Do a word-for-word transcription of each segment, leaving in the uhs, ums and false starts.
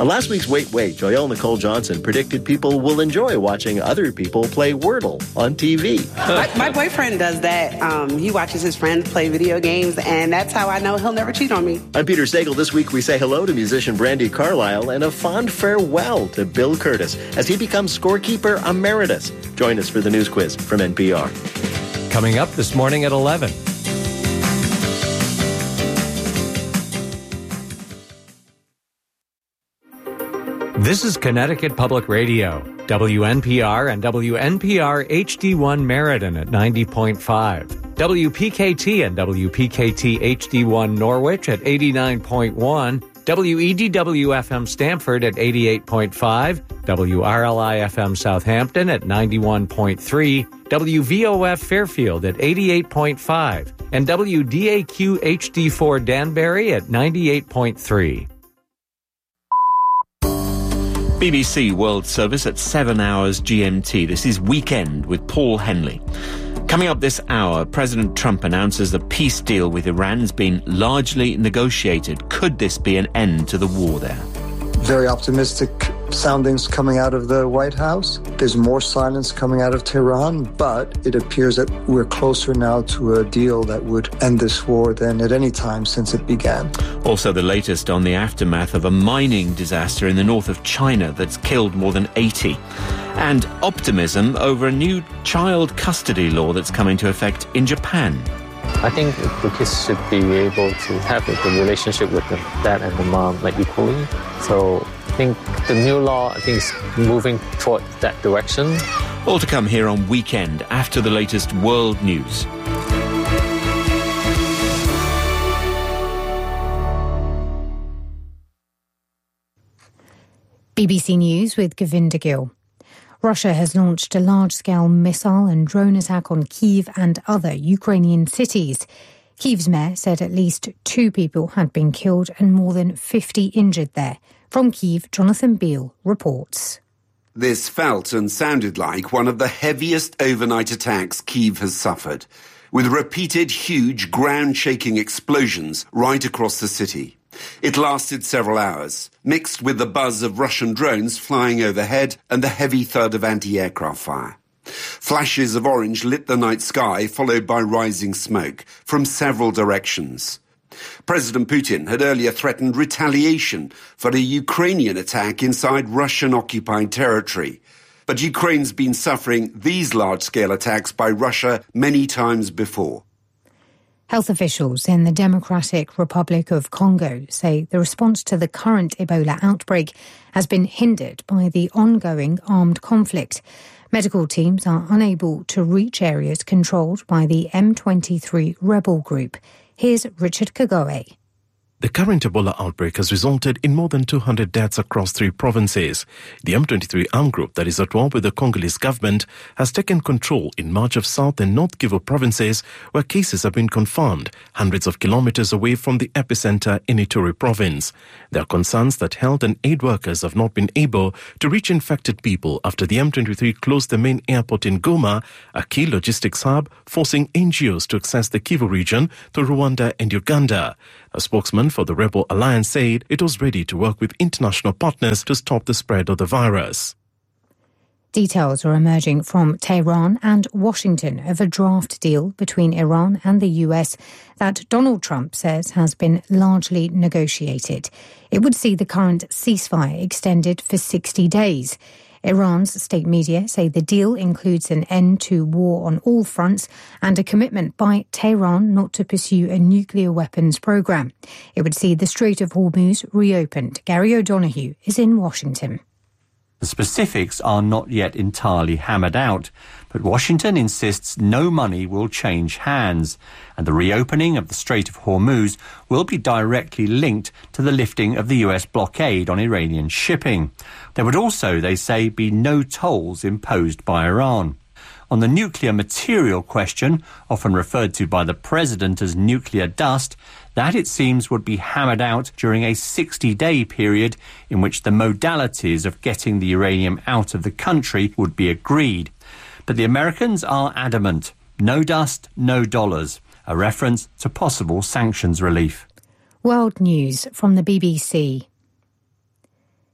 On last week's Wait, Wait, Joelle Nicole Johnson predicted people will enjoy watching other people play Wordle on T V. my, my boyfriend does that. Um, he watches his friends play video games, and that's how I know he'll never cheat on me. I'm Peter Sagal. This week we say hello to musician Brandi Carlile and a fond farewell to Bill Curtis as he becomes scorekeeper emeritus. Join us for the news quiz from N P R. Coming up this morning at eleven. This is Connecticut Public Radio, W N P R and W N P R H D one Meriden at ninety point five, W P K T and W P K T H D one Norwich at eighty-nine point one, W E D W F M Stamford at eighty-eight point five, W R L I F M Southampton at ninety-one point three, W V O F Fairfield at eighty-eight point five, and W D A Q H D four Danbury at ninety-eight point three. B B C World Service at seven hours G M T. This is Weekend with Paul Henley. Coming up this hour, President Trump announces the peace deal with Iran's been largely negotiated. Could this be an end to the war there? Very optimistic soundings coming out of the White House. There's more silence coming out of Tehran, but it appears that we're closer now to a deal that would end this war than at any time since it began. Also the latest on the aftermath of a mining disaster in the north of China that's killed more than eighty. And optimism over a new child custody law that's come into effect in Japan. I think the kids should be able to have the relationship with the dad and the mom like equally. So I think the new law, I think, is moving toward that direction. All to come here on Weekend after the latest world news. B B C News with Govinda Gill. Russia has launched a large-scale missile and drone attack on Kyiv and other Ukrainian cities. Kyiv's mayor said at least two people had been killed and more than fifty injured there. From Kyiv, Jonathan Beale reports. This felt and sounded like one of the heaviest overnight attacks Kyiv has suffered, with repeated huge ground-shaking explosions right across the city. It lasted several hours, mixed with the buzz of Russian drones flying overhead and the heavy thud of anti-aircraft fire. Flashes of orange lit the night sky, followed by rising smoke from several directions. President Putin had earlier threatened retaliation for a Ukrainian attack inside Russian-occupied territory. But Ukraine's been suffering these large-scale attacks by Russia many times before. Health officials in the Democratic Republic of Congo say the response to the current Ebola outbreak has been hindered by the ongoing armed conflict. Medical teams are unable to reach areas controlled by the M twenty-three rebel group. Here's Richard Kagoe. The current Ebola outbreak has resulted in more than two hundred deaths across three provinces. The M twenty-three armed group that is at war with the Congolese government has taken control in much of South and North Kivu provinces, where cases have been confirmed, hundreds of kilometers away from the epicenter in Ituri province. There are concerns that health and aid workers have not been able to reach infected people after the M twenty-three closed the main airport in Goma, a key logistics hub, forcing N G Os to access the Kivu region through Rwanda and Uganda. A spokesman for the Rebel Alliance said it was ready to work with international partners to stop the spread of the virus. Details are emerging from Tehran and Washington of a draft deal between Iran and the U S that Donald Trump says has been largely negotiated. It would see the current ceasefire extended for sixty days. Iran's state media say the deal includes an end to war on all fronts and a commitment by Tehran not to pursue a nuclear weapons program. It would see the Strait of Hormuz reopened. Gary O'Donoghue is in Washington. The specifics are not yet entirely hammered out, but Washington insists no money will change hands, and the reopening of the Strait of Hormuz will be directly linked to the lifting of the U S blockade on Iranian shipping. There would also, they say, be no tolls imposed by Iran. On the nuclear material question, often referred to by the president as nuclear dust, that it seems would be hammered out during a sixty-day period in which the modalities of getting the uranium out of the country would be agreed. But the Americans are adamant. No dust, no dollars. A reference to possible sanctions relief. World News from the B B C.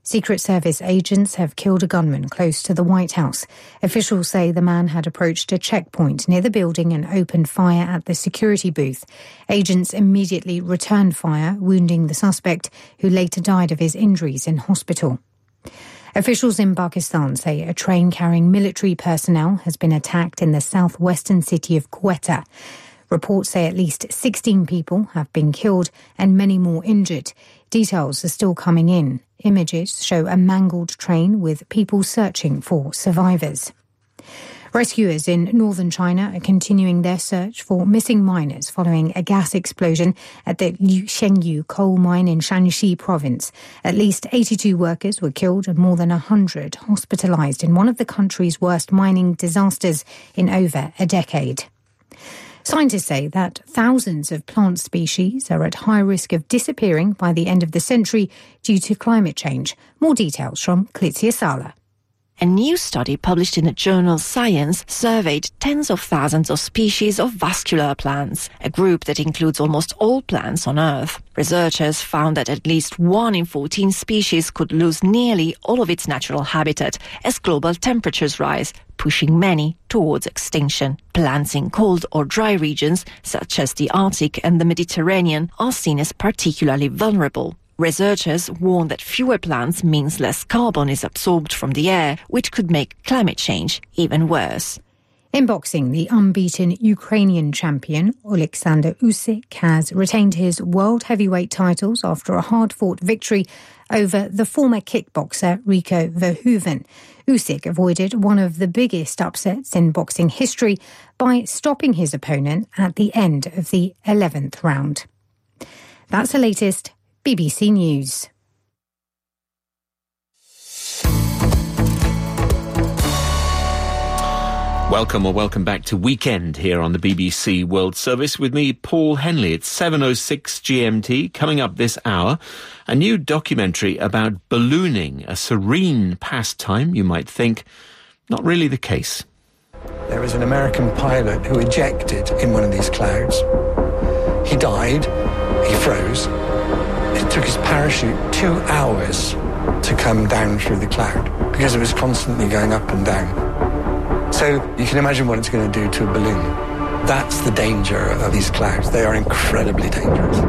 Secret Service agents have killed a gunman close to the White House. Officials say the man had approached a checkpoint near the building and opened fire at the security booth. Agents immediately returned fire, wounding the suspect, who later died of his injuries in hospital. Officials in Pakistan say a train carrying military personnel has been attacked in the southwestern city of Quetta. Reports say at least sixteen people have been killed and many more injured. Details are still coming in. Images show a mangled train with people searching for survivors. Rescuers in northern China are continuing their search for missing miners following a gas explosion at the Shengyu coal mine in Shanxi province. At least eighty-two workers were killed and more than one hundred hospitalized in one of the country's worst mining disasters in over a decade. Scientists say that thousands of plant species are at high risk of disappearing by the end of the century due to climate change. More details from Klitsia Sala. A new study published in the journal Science surveyed tens of thousands of species of vascular plants, a group that includes almost all plants on Earth. Researchers found that at least one in fourteen species could lose nearly all of its natural habitat as global temperatures rise, pushing many towards extinction. Plants in cold or dry regions, such as the Arctic and the Mediterranean, are seen as particularly vulnerable. Researchers warn that fewer plants means less carbon is absorbed from the air, which could make climate change even worse. In boxing, the unbeaten Ukrainian champion Oleksandr Usyk has retained his world heavyweight titles after a hard-fought victory over the former kickboxer Rico Verhoeven. Usyk avoided one of the biggest upsets in boxing history by stopping his opponent at the end of the eleventh round. That's the latest B B C News. Welcome or welcome back to Weekend here on the B B C World Service with me, Paul Henley. It's seven oh six G M T. Coming up this hour, a new documentary about ballooning, a serene pastime, you might think. Not really the case. There was an American pilot who ejected in one of these clouds. He died, he froze. It took his parachute two hours to come down through the cloud because it was constantly going up and down. So you can imagine what it's going to do to a balloon. That's the danger of these clouds. They are incredibly dangerous.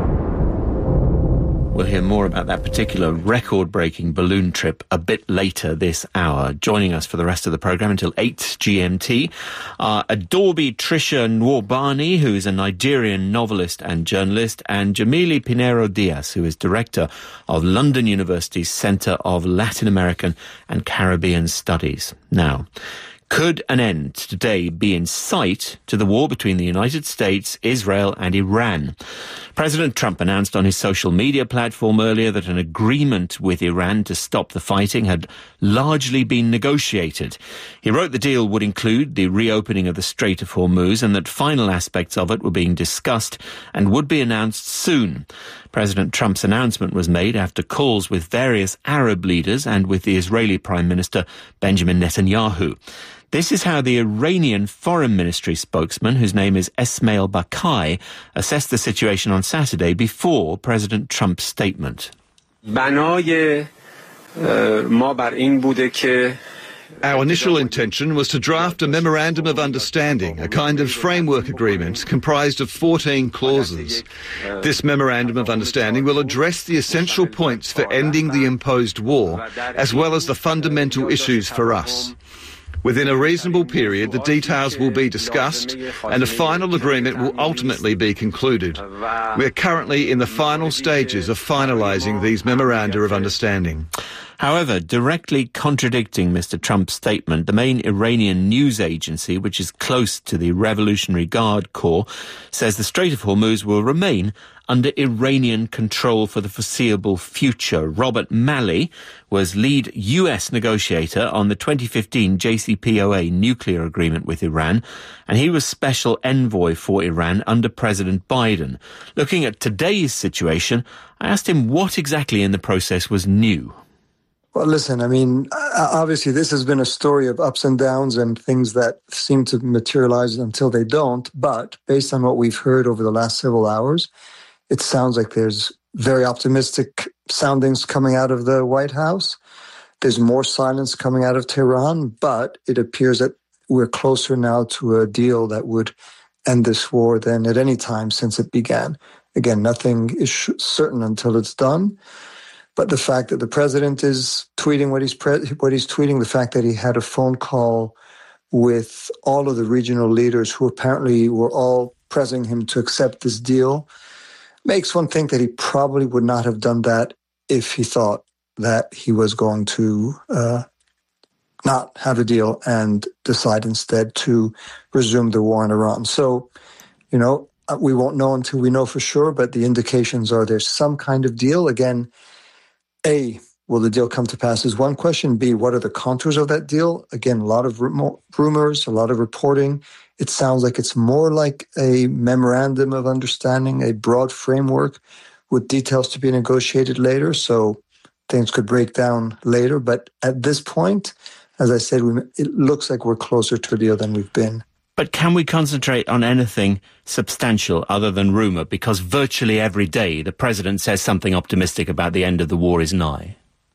We'll hear more about that particular record-breaking balloon trip a bit later this hour. Joining us for the rest of the programme until eight G M T are Adorbi Trisha Nwobani, who is a Nigerian novelist and journalist, and Jamili Pinero Diaz, who is director of London University's Centre of Latin American and Caribbean Studies. Now, could an end today be in sight to the war between the United States, Israel and Iran? President Trump announced on his social media platform earlier that an agreement with Iran to stop the fighting had largely been negotiated. He wrote the deal would include the reopening of the Strait of Hormuz and that final aspects of it were being discussed and would be announced soon. President Trump's announcement was made after calls with various Arab leaders and with the Israeli Prime Minister Benjamin Netanyahu. This is how the Iranian Foreign Ministry spokesman, whose name is Esmail Bakai, assessed the situation on Saturday before President Trump's statement. Our initial intention was to draft a memorandum of understanding, a kind of framework agreement comprised of fourteen clauses. This memorandum of understanding will address the essential points for ending the imposed war, as well as the fundamental issues for us. Within a reasonable period, the details will be discussed and a final agreement will ultimately be concluded. We are currently in the final stages of finalising these memoranda of understanding. However, directly contradicting Mister Trump's statement, the main Iranian news agency, which is close to the Revolutionary Guard Corps, says the Strait of Hormuz will remain under Iranian control for the foreseeable future. Robert Malley was lead U S negotiator on the twenty fifteen J C P O A nuclear agreement with Iran, and he was special envoy for Iran under President Biden. Looking at today's situation, I asked him what exactly in the process was new. Well, listen, I mean, obviously this has been a story of ups and downs and things that seem to materialize until they don't. But based on what we've heard over the last several hours, it sounds like there's very optimistic soundings coming out of the White House. There's more silence coming out of Tehran, but it appears that we're closer now to a deal that would end this war than at any time since it began. Again, nothing is sh- certain until it's done. But the fact that the president is tweeting what he's pre- what he's tweeting, the fact that he had a phone call with all of the regional leaders who apparently were all pressing him to accept this deal, makes one think that he probably would not have done that if he thought that he was going to uh, not have a deal and decide instead to resume the war in Iran. So, you know, we won't know until we know for sure, but the indications are there's some kind of deal. Again, A, will the deal come to pass is one question. B, what are the contours of that deal? Again, a lot of rumors, a lot of reporting. It sounds like it's more like a memorandum of understanding, a broad framework with details to be negotiated later. So things could break down later. But at this point, as I said, we, it looks like we're closer to a deal than we've been. But can we concentrate on anything substantial other than rumour? Because virtually every day the president says something optimistic about the end of the war is nigh.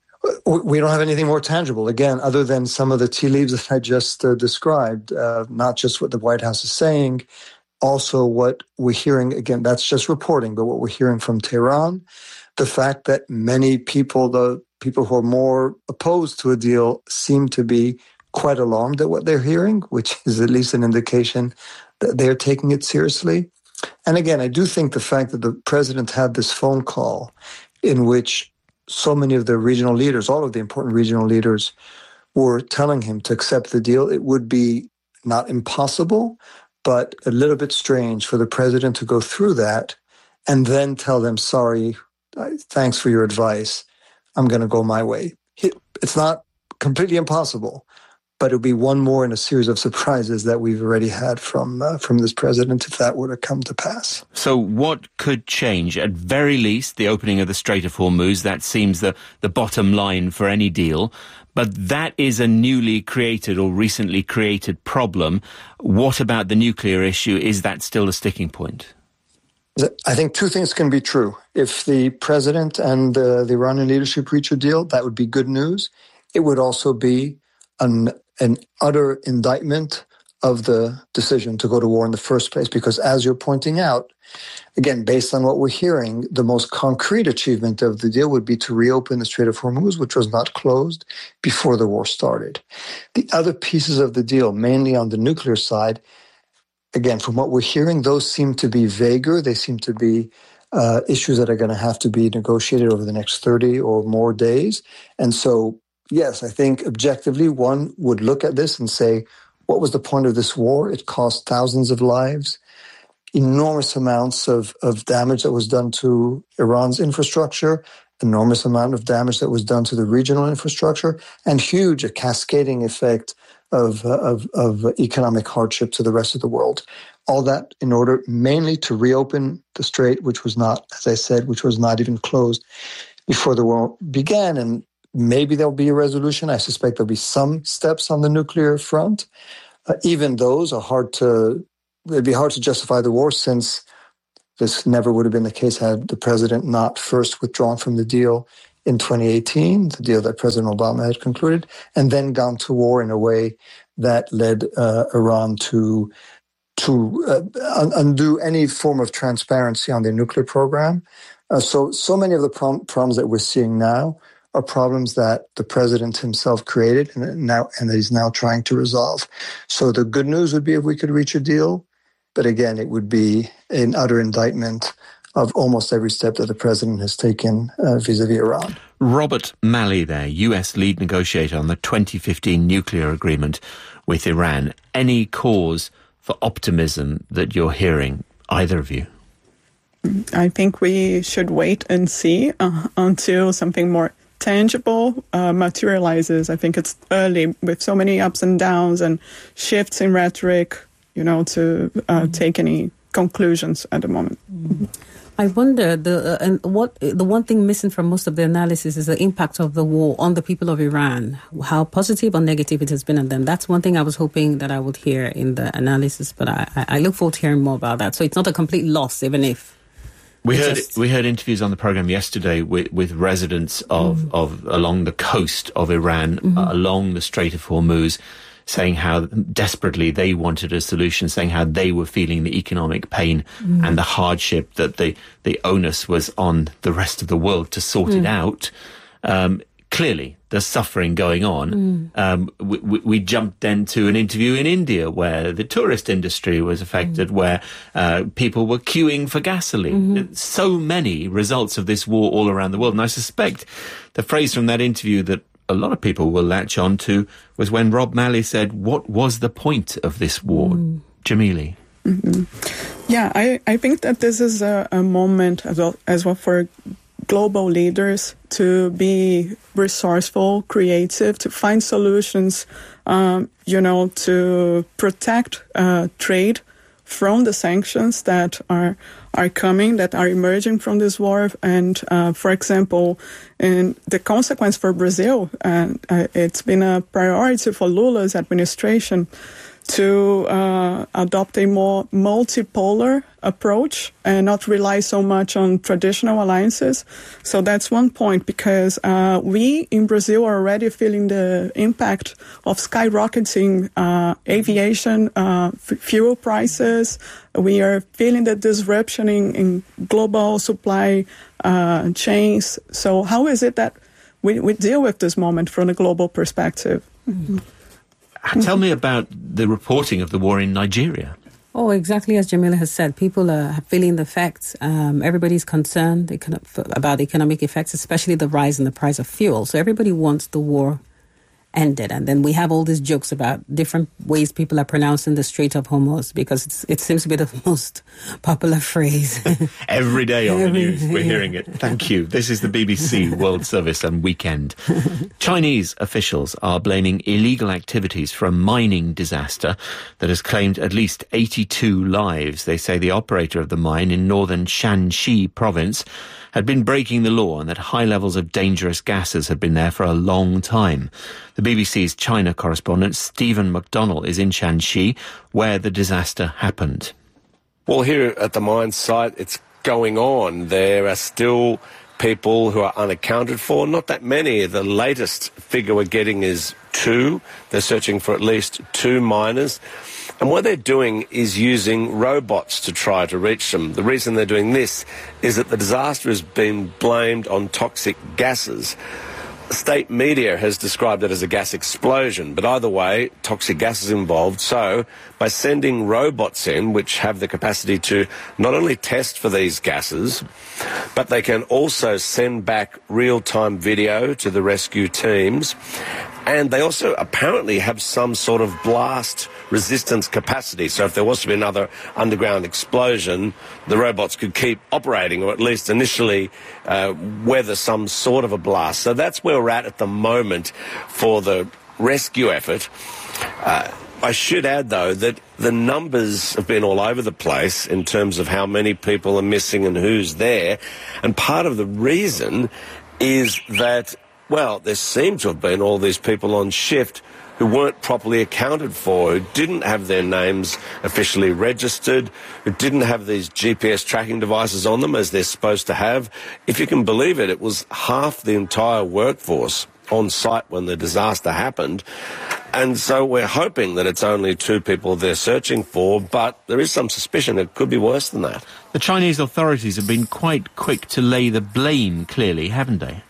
We don't have anything more tangible, again, other than some of the tea leaves that I just uh, described, uh, not just what the White House is saying, also what we're hearing, again, that's just reporting, but what we're hearing from Tehran, the fact that many people, the people who are more opposed to a deal, seem to be quite alarmed at what they're hearing, which is at least an indication that they're taking it seriously. And again, I do think the fact that the president had this phone call in which so many of the regional leaders, all of the important regional leaders, were telling him to accept the deal, it would be not impossible, but a little bit strange for the president to go through that and then tell them, sorry, thanks for your advice, I'm going to go my way. It's not completely impossible, but it would be one more in a series of surprises that we've already had from uh, from this president if that were to come to pass. So what could change? At very least, the opening of the Strait of Hormuz, that seems the, the bottom line for any deal. But that is a newly created or recently created problem. What about the nuclear issue? Is that still a sticking point? I think two things can be true. If the president and uh, the Iranian leadership reach a deal, that would be good news. It would also be an an utter indictment of the decision to go to war in the first place, because as you're pointing out, again, based on what we're hearing, the most concrete achievement of the deal would be to reopen the Strait of Hormuz, which was not closed before the war started. The other pieces of the deal, mainly on the nuclear side, again, from what we're hearing, those seem to be vaguer. They seem to be uh, issues that are going to have to be negotiated over the next thirty or more days. And so, yes, I think objectively one would look at this and say, what was the point of this war? It cost thousands of lives, enormous amounts of, of damage that was done to Iran's infrastructure, enormous amount of damage that was done to the regional infrastructure, and huge, a cascading effect of, uh, of, of economic hardship to the rest of the world. All that in order mainly to reopen the strait, which was not, as I said, which was not even closed before the war began. And maybe there'll be a resolution. I suspect there'll be some steps on the nuclear front. Uh, even those are hard to, it'd be hard to justify the war, since this never would have been the case had the president not first withdrawn from the deal in twenty eighteen, the deal that President Obama had concluded, and then gone to war in a way that led uh, Iran to to uh, un- undo any form of transparency on their nuclear program. Uh, so, so many of the prom- problems that we're seeing now are problems that the president himself created and now and that he's now trying to resolve. So the good news would be if we could reach a deal, but again, it would be an utter indictment of almost every step that the president has taken uh, vis-a-vis Iran. Robert Malley there, U S lead negotiator on the twenty fifteen nuclear agreement with Iran. Any cause for optimism that you're hearing, either of you? I think we should wait and see uh, until something more tangible uh, materializes. I think it's early with so many ups and downs and shifts in rhetoric, you know, to uh, mm-hmm. take any conclusions at the moment. Mm-hmm. I wonder the uh, and what the one thing missing from most of the analysis is the impact of the war on the people of Iran, how positive or negative it has been on them. That's one thing I was hoping that I would hear in the analysis, but I, I look forward to hearing more about that. So it's not a complete loss, even if We heard just, we heard interviews on the program yesterday with, with residents of, mm. of along the coast of Iran, mm-hmm. uh, along the Strait of Hormuz, saying how desperately they wanted a solution, saying how they were feeling the economic pain mm. and the hardship, that the the onus was on the rest of the world to sort mm. it out. Um, clearly, there's suffering going on. Mm. Um, we, we, we jumped then to an interview in India where the tourist industry was affected, mm. where uh, people were queuing for gasoline. Mm-hmm. So many results of this war all around the world. And I suspect the phrase from that interview that a lot of people will latch on to was when Rob Malley said, what was the point of this war? Mm. Jamili. Mm-hmm. Yeah, I, I think that this is a, a moment as well, as well for global leaders to be resourceful, creative, to find solutions, um, you know, to protect uh, trade from the sanctions that are are coming, that are emerging from this war. And, uh, for example, in the consequence for Brazil, and uh, it's been a priority for Lula's administration to uh, adopt a more multipolar approach and not rely so much on traditional alliances. So that's one point, because uh, we in Brazil are already feeling the impact of skyrocketing uh, aviation uh, f- fuel prices. We are feeling the disruption in, in global supply uh, chains. So how is it that we, we deal with this moment from a global perspective? Mm-hmm. Tell me about the reporting of the war in Nigeria. Oh, exactly as Jamila has said. People are feeling the effects. Um, everybody's concerned about the economic effects, especially the rise in the price of fuel. So everybody wants the war ended. And then we have all these jokes about different ways people are pronouncing the Strait of Hormuz, because it's, it seems to be the most popular phrase. Every day on the news, we're hearing it. Thank you. This is the B B C World Service and Weekend. Chinese officials are blaming illegal activities for a mining disaster that has claimed at least eighty-two lives. They say the operator of the mine in northern Shanxi province had been breaking the law and that high levels of dangerous gases had been there for a long time. The B B C's China correspondent Stephen McDonnell is in Shanxi, where the disaster happened. Well, here at the mine site, it's going on. There are still people who are unaccounted for. Not that many. The latest figure we're getting is two. They're searching for at least two miners. And what they're doing is using robots to try to reach them. The reason they're doing this is that the disaster has been blamed on toxic gases. State media has described it as a gas explosion, but either way, toxic gas is involved. So by sending robots in, which have the capacity to not only test for these gases, but they can also send back real-time video to the rescue teams. And they also apparently have some sort of blast resistance capacity. So if there was to be another underground explosion, the robots could keep operating, or at least initially uh, weather some sort of a blast. So that's where we're at at the moment for the rescue effort. Uh, I should add, though, that the numbers have been all over the place in terms of how many people are missing and who's there. And part of the reason is that, well, there seem to have been all these people on shift who weren't properly accounted for, who didn't have their names officially registered, who didn't have these G P S tracking devices on them as they're supposed to have. If you can believe it, it was half the entire workforce on site when the disaster happened. And so we're hoping that it's only two people they're searching for, but there is some suspicion it could be worse than that. The Chinese authorities have been quite quick to lay the blame, clearly, haven't they?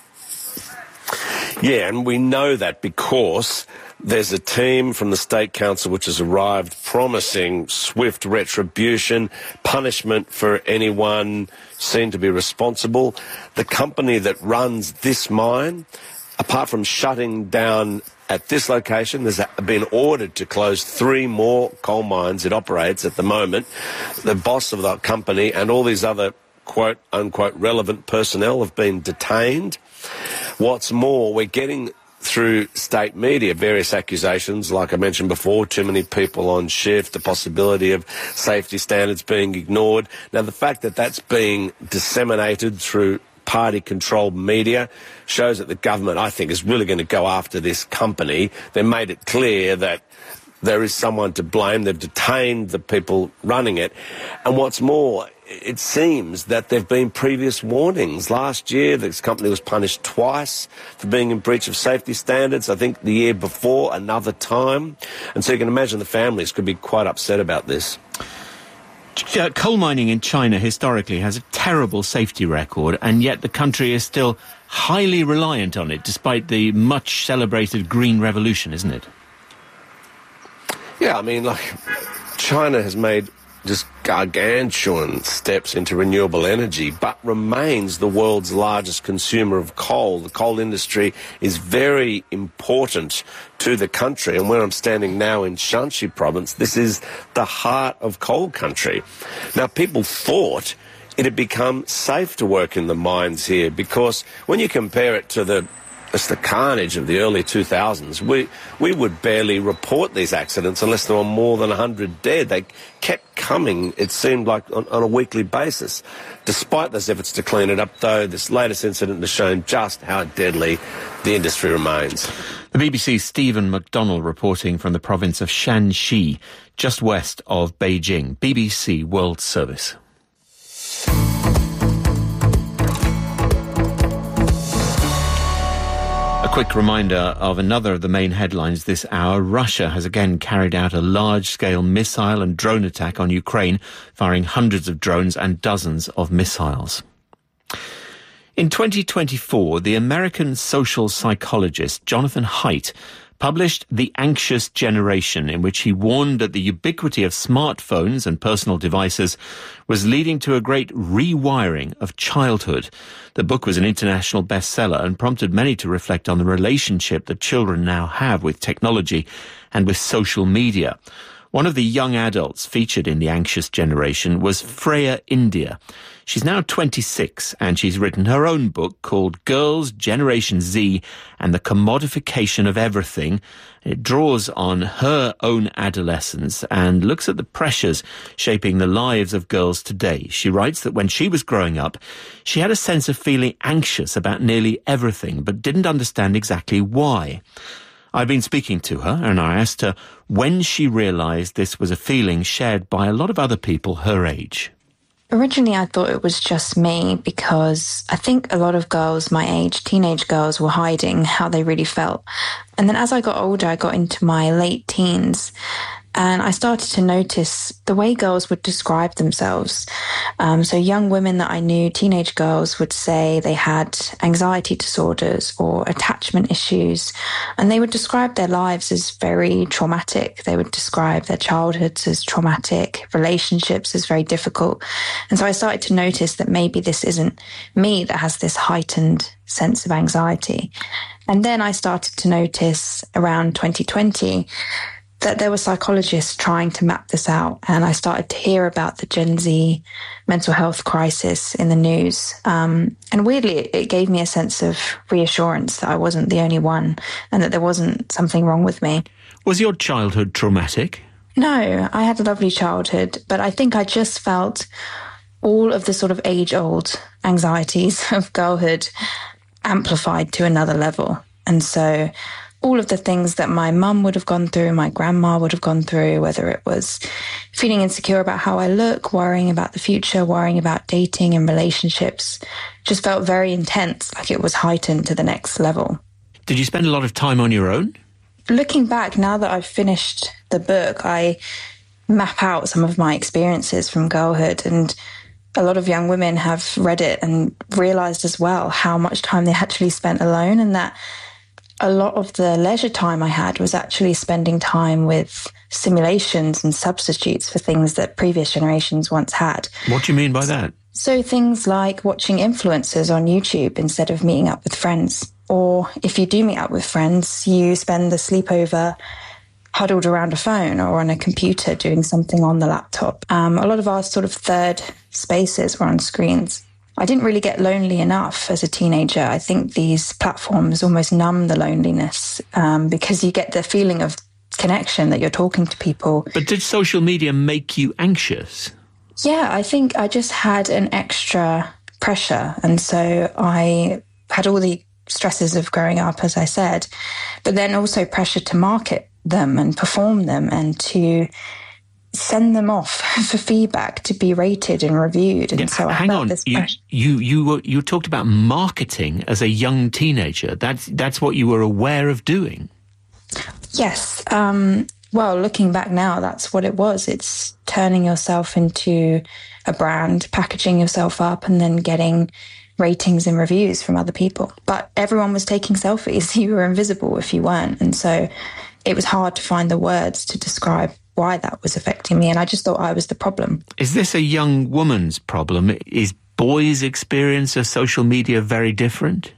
Yeah, and we know that because there's a team from the State Council which has arrived promising swift retribution, punishment for anyone seen to be responsible. The company that runs this mine, apart from shutting down at this location, there's been ordered to close three more coal mines it operates at the moment. The boss of the company and all these other quote-unquote relevant personnel have been detained. What's more, we're getting through state media various accusations, like I mentioned before, too many people on shift, the possibility of safety standards being ignored. Now, the fact that that's being disseminated through party-controlled media shows that the government, I think, is really going to go after this company. They made it clear that there is someone to blame. They've detained the people running it. And what's more, it seems that there have been previous warnings. Last year, this company was punished twice for being in breach of safety standards. I think the year before, another time. And so you can imagine the families could be quite upset about this. Uh, coal mining in China historically has a terrible safety record, and yet the country is still highly reliant on it, despite the much celebrated Green Revolution, isn't it? Yeah, I mean, like, China has made just gargantuan steps into renewable energy, but remains the world's largest consumer of coal. The coal industry is very important to the country, and where I'm standing now in Shanxi province, this is the heart of coal country. Now, people thought it had become safe to work in the mines here, because when you compare it to the It's the carnage of the early two thousands. We we would barely report these accidents unless there were more than one hundred dead. They kept coming, it seemed like, on, on a weekly basis. Despite those efforts to clean it up, though, this latest incident has shown just how deadly the industry remains. The B B C's Stephen McDonnell reporting from the province of Shanxi, just west of Beijing. B B C World Service. A quick reminder of another of the main headlines this hour. Russia has again carried out a large-scale missile and drone attack on Ukraine, firing hundreds of drones and dozens of missiles. In twenty twenty-four, the American social psychologist Jonathan Haidt published The Anxious Generation, in which he warned that the ubiquity of smartphones and personal devices was leading to a great rewiring of childhood. The book was an international bestseller and prompted many to reflect on the relationship that children now have with technology and with social media. One of the young adults featured in The Anxious Generation was Freya India. She's now twenty-six, and she's written her own book called Girls, Generation Z and the Commodification of Everything. It draws on her own adolescence and looks at the pressures shaping the lives of girls today. She writes that when she was growing up, she had a sense of feeling anxious about nearly everything, but didn't understand exactly why. I've been speaking to her, and I asked her when she realised this was a feeling shared by a lot of other people her age. Originally, I thought it was just me because I think a lot of girls my age, teenage girls, were hiding how they really felt. And then as I got older, I got into my late teens, and I started to notice the way girls would describe themselves. Um, so young women that I knew, teenage girls, would say they had anxiety disorders or attachment issues, and they would describe their lives as very traumatic. They would describe their childhoods as traumatic, relationships as very difficult. And so I started to notice that maybe this isn't me that has this heightened sense of anxiety. And then I started to notice around twenty twenty that there were psychologists trying to map this out. And I started to hear about the Gen Z mental health crisis in the news. Um, and weirdly, it, it gave me a sense of reassurance that I wasn't the only one and that there wasn't something wrong with me. Was your childhood traumatic? No, I had a lovely childhood, but I think I just felt all of the sort of age-old anxieties of girlhood amplified to another level. And so all of the things that my mum would have gone through, my grandma would have gone through, whether it was feeling insecure about how I look, worrying about the future, worrying about dating and relationships, just felt very intense, like it was heightened to the next level. Did you spend a lot of time on your own? Looking back, now that I've finished the book, I map out some of my experiences from girlhood, and a lot of young women have read it and realised as well how much time they actually spent alone, and that a lot of the leisure time I had was actually spending time with simulations and substitutes for things that previous generations once had. What do you mean by that? So things like watching influencers on YouTube instead of meeting up with friends. Or if you do meet up with friends, you spend the sleepover huddled around a phone or on a computer doing something on the laptop. Um, a lot of our sort of third spaces were on screens. I didn't really get lonely enough as a teenager. I think these platforms almost numb the loneliness um, because you get the feeling of connection that you're talking to people. But did social media make you anxious? Yeah, I think I just had an extra pressure. And so I had all the stresses of growing up, as I said, but then also pressure to market them and perform them and to send them off for feedback to be rated and reviewed. And yeah, so I hang felt on, this you, pressure. you you were, you talked about marketing as a young teenager. That's that's what you were aware of doing. Yes. Um, well, looking back now, that's what it was. It's turning yourself into a brand, packaging yourself up, and then getting ratings and reviews from other people. But everyone was taking selfies. You were invisible if you weren't. And so it was hard to find the words to describe why that was affecting me. And I just thought I was the problem. Is this a young woman's problem? Is boys' experience of social media very different?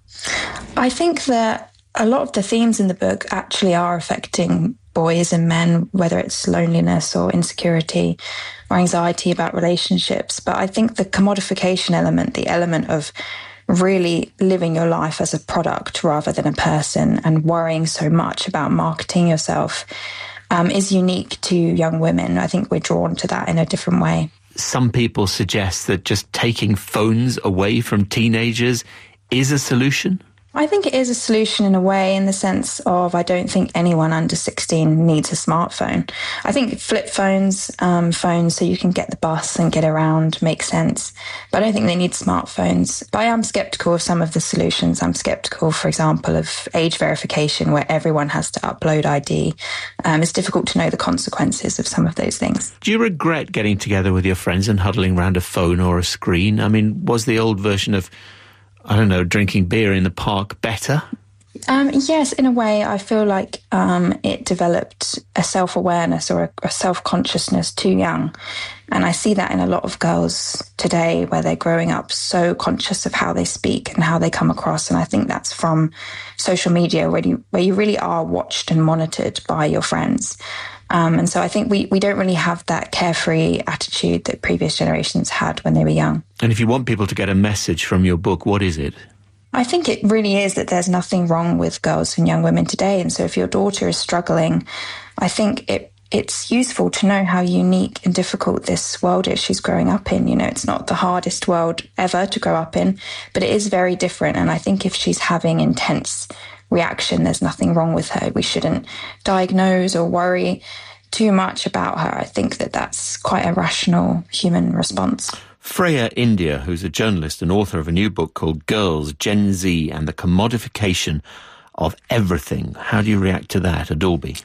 I think that a lot of the themes in the book actually are affecting boys and men, whether it's loneliness or insecurity or anxiety about relationships. But I think the commodification element, the element of really living your life as a product rather than a person and worrying so much about marketing yourself um, is unique to young women. I think we're drawn to that in a different way. Some people suggest that just taking phones away from teenagers is a solution. I think it is a solution in a way, in the sense of I don't think anyone under sixteen needs a smartphone. I think flip phones, um, phones so you can get the bus and get around, make sense. But I don't think they need smartphones. But I am sceptical of some of the solutions. I'm sceptical, for example, of age verification, where everyone has to upload I D. Um, it's difficult to know the consequences of some of those things. Do you regret getting together with your friends and huddling around a phone or a screen? I mean, was the old version of, I don't know, drinking beer in the park better? Um, yes, in a way. I feel like um, it developed a self-awareness or a, a self-consciousness too young. And I see that in a lot of girls today, where they're growing up so conscious of how they speak and how they come across. And I think that's from social media, where you, where you really are watched and monitored by your friends. Um, and so I think we, we don't really have that carefree attitude that previous generations had when they were young. And if you want people to get a message from your book, what is it? I think it really is that there's nothing wrong with girls and young women today. And so if your daughter is struggling, I think it it's useful to know how unique and difficult this world is she's growing up in. You know, it's not the hardest world ever to grow up in, but it is very different. And I think if she's having intense reaction, there's nothing wrong with her. We shouldn't diagnose or worry too much about her. I think that that's quite a rational human response. Freya India, who's a journalist and author of a new book called Girls, Gen Z and the Commodification of Everything. How do you react to that, Adolby?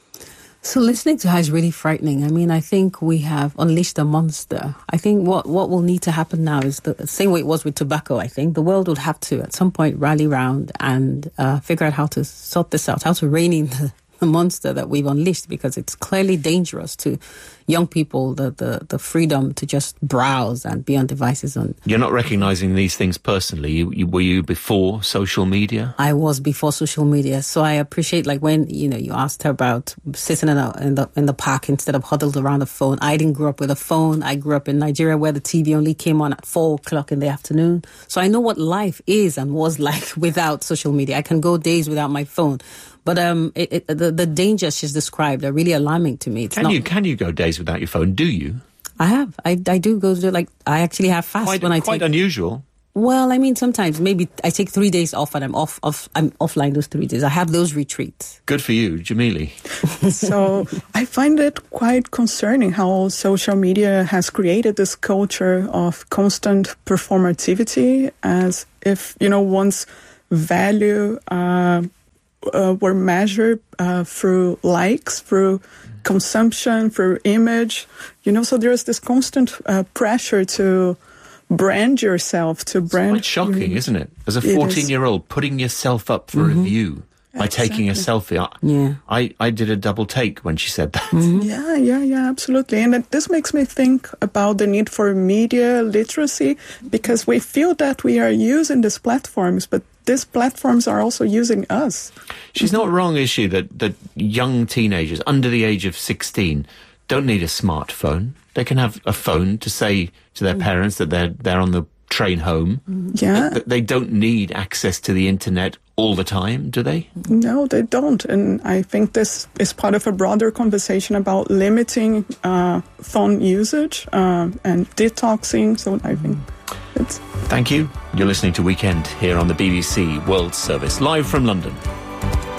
So listening to her is really frightening. I mean, I think we have unleashed a monster. I think what, what will need to happen now is the same way it was with tobacco, I think. The world would have to, at some point, rally round and uh, figure out how to sort this out, how to rein in the, the monster that we've unleashed, because it's clearly dangerous to young people, the, the, the freedom to just browse and be on devices. On You're not recognising these things personally. You, you, were you before social media? I was before social media. So I appreciate, like, when, you know, you asked her about sitting in, a, in the in the park instead of huddled around a phone. I didn't grow up with a phone. I grew up in Nigeria, where the T V only came on at four o'clock in the afternoon. So I know what life is and was like without social media. I can go days without my phone. But um, it, it, the, the dangers she's described are really alarming to me. It's can not, you can you go days without your phone? Do you? I have. I, I do go to, like, I actually have fast quite, when I quite take... unusual. Well, I mean, sometimes maybe I take three days off and I'm off, off. I'm offline those three days. I have those retreats. Good for you, Jamili. So I find it quite concerning how social media has created this culture of constant performativity, as if, you know, one's value uh, uh, were measured uh, through likes, through consumption, through image. You know, so there's this constant uh, pressure to brand yourself, to brand... It's quite shocking, isn't it? As a fourteen-year-old, putting yourself up for mm-hmm. review by exactly. taking a selfie. I, yeah. I, I did a double take when she said that. Mm-hmm. Yeah, yeah, yeah, absolutely. And it, this makes me think about the need for media literacy, because we feel that we are using these platforms, but these platforms are also using us. She's not wrong, is she, that, that young teenagers under the age of sixteen don't need a smartphone. They can have a phone to say to their parents that they're they're on the train home. Yeah. They, they don't need access to the internet all the time, do they? No, they don't. And I think this is part of a broader conversation about limiting uh, phone usage uh, and detoxing. So I think it's... Thank you. You're listening to Weekend here on the B B C World Service, live from London.